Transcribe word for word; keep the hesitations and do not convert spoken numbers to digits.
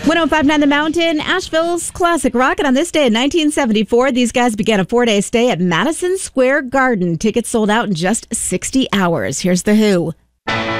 one oh five point nine The Mountain, Asheville's classic rock. And on this day in nineteen seventy-four, these guys began a four-day stay at Madison Square Garden. Tickets sold out in just sixty hours. Here's The Who.